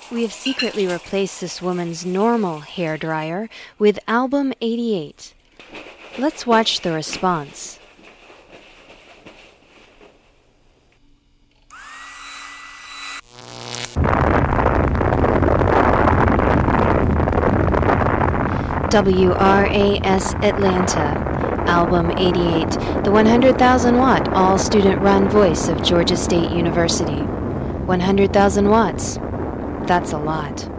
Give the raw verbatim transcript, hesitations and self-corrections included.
We have secretly replaced this woman's normal hair dryer with Album eighty-eight. Let's watch the response. W R A S Atlanta, Album eighty-eight, the one hundred thousand watt all-student-run voice of Georgia State University. one hundred thousand watts. That's a lot.